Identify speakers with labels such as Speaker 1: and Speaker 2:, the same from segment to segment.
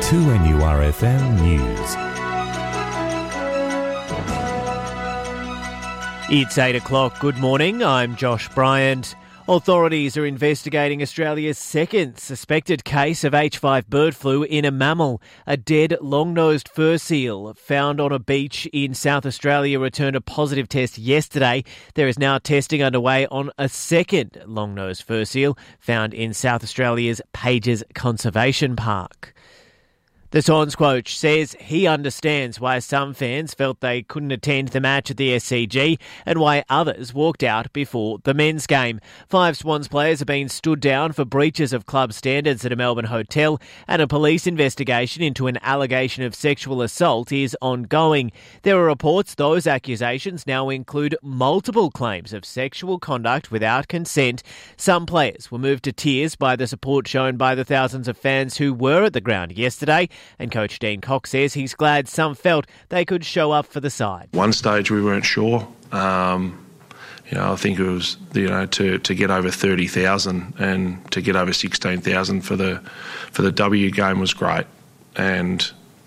Speaker 1: 2NURFM News.
Speaker 2: It's 8 o'clock. Good morning. I'm Josh Bryant. Authorities are investigating Australia's second suspected case of H5 bird flu in a mammal. A dead long-nosed fur seal found on a beach in South Australia returned a positive test yesterday. There is now testing underway on a second long-nosed fur seal found in South Australia's Pages Conservation Park. The Swans coach says he understands why some fans felt they couldn't attend the match at the SCG and why others walked out before the men's game. 5 Swans players have been stood down for breaches of club standards at a Melbourne hotel, and a police investigation into an allegation of sexual assault is ongoing. There are reports those accusations now include multiple claims of sexual conduct without consent. Some players were moved to tears by the support shown by the thousands of fans who were at the ground yesterday. And Coach Dean Cox says he's glad some felt they could show up for the side.
Speaker 3: One stage we weren't sure. I think it was to get over 30,000 and to get over 16,000 for the W game was great. And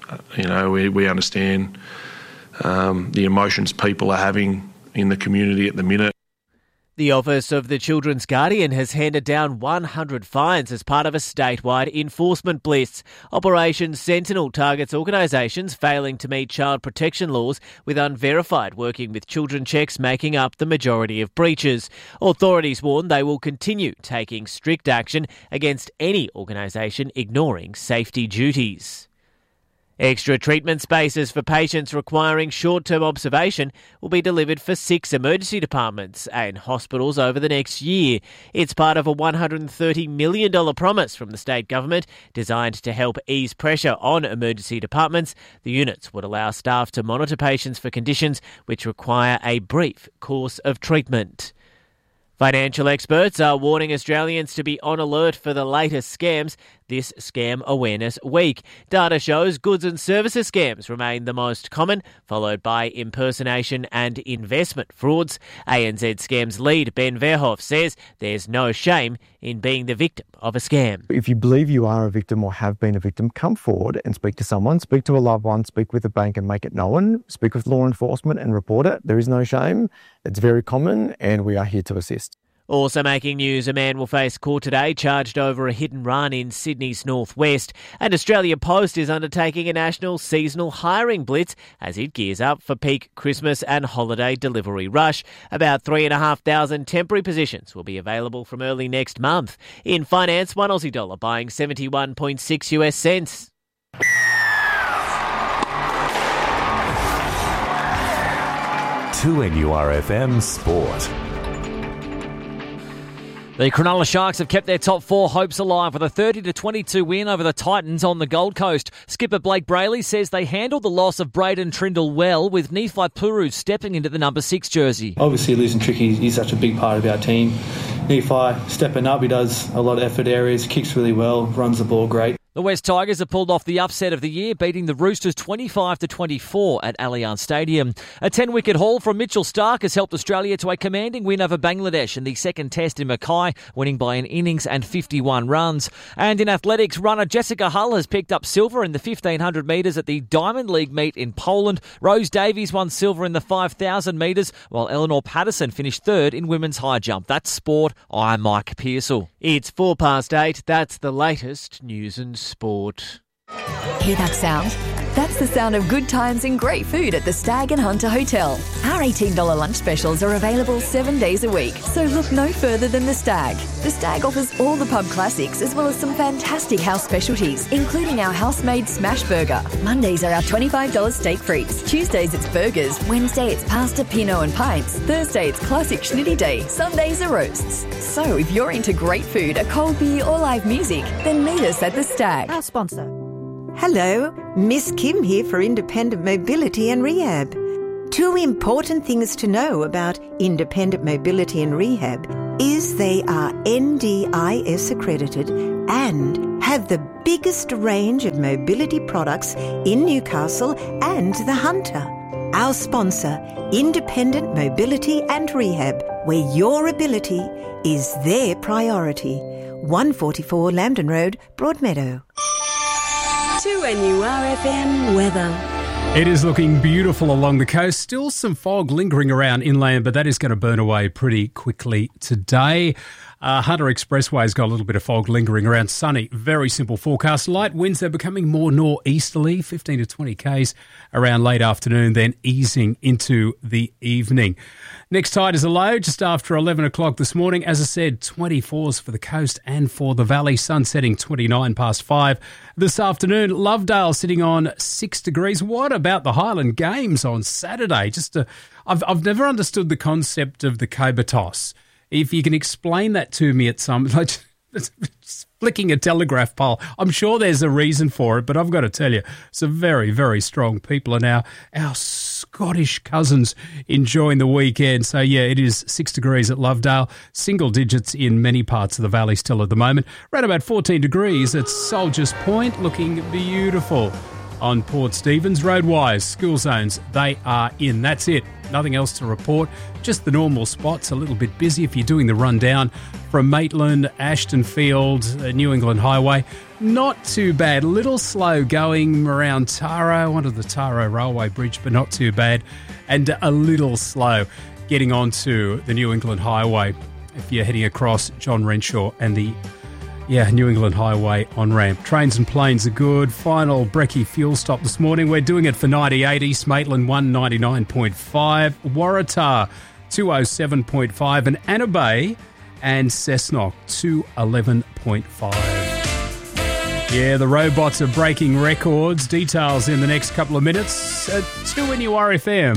Speaker 3: we understand the emotions people are having in the community at the minute.
Speaker 2: The Office of the Children's Guardian has handed down 100 fines as part of a statewide enforcement blitz. Operation Sentinel targets organisations failing to meet child protection laws, with Unverified working with children checks making up the majority of breaches. Authorities warn they will continue taking strict action against any organisation ignoring safety duties. Extra treatment spaces for patients requiring short-term observation will be delivered for 6 emergency departments and hospitals over the next year. It's part of a $130 million promise from the state government designed to help ease pressure on emergency departments. The units would allow staff to monitor patients for conditions which require a brief course of treatment. Financial experts are warning Australians to be on alert for the latest scams this Scam Awareness Week. Data shows goods and services scams remain the most common, followed by impersonation and investment frauds. ANZ Scams lead Ben Verhoef says there's no shame in being the victim of a scam.
Speaker 4: If you believe you are a victim or have been a victim, come forward and speak to someone, speak to a loved one, speak with a bank and make it known, speak with law enforcement and report it. There is no shame. It's very common and we are here to assist.
Speaker 2: Also making news, a man will face court today charged over a hit and run in Sydney's northwest. And Australia Post is undertaking a national seasonal hiring blitz as it gears up for peak Christmas and holiday delivery rush. About 3,500 temporary positions will be available from early next month. In finance, one Aussie dollar buying 71.6 US cents.
Speaker 1: To NURFM Sport.
Speaker 5: The Cronulla Sharks have kept their top 4 hopes alive with a 30-22 win over the Titans on the Gold Coast. Skipper Blake Brayley says they handled the loss of Braden Trindle well, with Nephi Puru stepping into the number 6 jersey.
Speaker 6: Obviously losing Tricky, he's such a big part of our team. Nephi stepping up, he does a lot of effort areas, kicks really well, runs the ball great.
Speaker 5: The West Tigers have pulled off the upset of the year, beating the Roosters 25-24 at Allianz Stadium. A 10-wicket haul from Mitchell Starc has helped Australia to a commanding win over Bangladesh in the second test in Mackay, winning by an innings and 51 runs. And in athletics, runner Jessica Hull has picked up silver in the 1,500 metres at the Diamond League meet in Poland. Rose Davies won silver in the 5,000 metres, while Eleanor Patterson finished third in women's high jump. That's sport. I'm Mike Pearsall.
Speaker 2: It's 8:04. That's the latest news and sport.
Speaker 7: Hear that sound? That's the sound of good times and great food at the Stag and Hunter Hotel. Our $18 lunch specials are available 7 days a week, so look no further than the Stag. The Stag offers all the pub classics as well as some fantastic house specialties, including our house-made smash burger. Mondays are our $25 steak frites. Tuesdays it's burgers. Wednesday it's pasta, pinot and pints. Thursday it's classic schnitty day. Sundays are roasts. So if you're into great food, a cold beer or live music, then meet us at the Stag.
Speaker 8: Our sponsor.
Speaker 9: Hello, Miss Kim here for Independent Mobility and Rehab. 2 important things to know about Independent Mobility and Rehab is they are NDIS accredited and have the biggest range of mobility products in Newcastle and the Hunter. Our sponsor, Independent Mobility and Rehab, where your ability is their priority. 144 Lambton Road, Broadmeadow.
Speaker 8: 2NURFM weather.
Speaker 10: It is looking beautiful along the coast. Still some fog lingering around inland, but that is going to burn away pretty quickly today. Hunter Expressway's got a little bit of fog lingering around. Sunny, very simple forecast. Light winds, they're becoming more northeasterly, 15 to 20 k's around late afternoon, then easing into the evening. Next tide is a low just after 11 o'clock this morning. As I said, 24s for the coast and for the valley. Sun setting 29 past 5. This afternoon, Lovedale sitting on 6 degrees. What about the Highland Games on Saturday? I've never understood the concept of the Cobra toss. If you can explain that to me at some, like, just flicking a telegraph pole. I'm sure there's a reason for it, but I've got to tell you, some very, very strong people are now our Scottish cousins enjoying the weekend. So, yeah, it is 6 degrees at Lovedale, single digits in many parts of the valley still at the moment. Around about 14 degrees at Soldiers Point, looking beautiful. On Port Stephens, road-wise, school zones, they are in. That's it. Nothing else to report. Just the normal spots, a little bit busy if you're doing the rundown from Maitland, Ashtonfield, New England Highway. Not too bad. A little slow going around Taro, onto the Taro Railway Bridge, but not too bad. And a little slow getting onto the New England Highway if you're heading across John Renshaw and the New England Highway on-ramp. Trains and planes are good. Final brekkie fuel stop this morning. We're doing it for 98 East Maitland, 199.5. Waratah, 207.5. And Anna Bay and Cessnock, 211.5. Yeah, the robots are breaking records. Details in the next couple of minutes at 2NURFM.